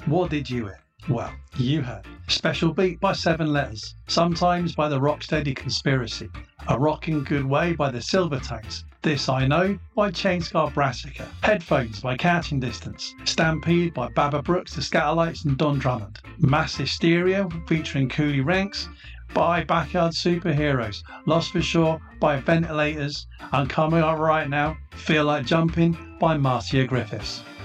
What did you hear? Well, you heard Special Beat by 7 Letters, Sometimes by the Rocksteady Conspiracy, A Rockin' Good Way by the Silvertones, This I Know by Chainscar Brassica, Headphones by Counting Distance, Stampede by Baba Brooks, The Scatterlights and Don Drummond, Mass Hysteria featuring Cooley Ranks by Backyard Superheroes, Lost for Sure by Ventilators, and coming up right now, Feel Like Jumping by Marcia Griffiths.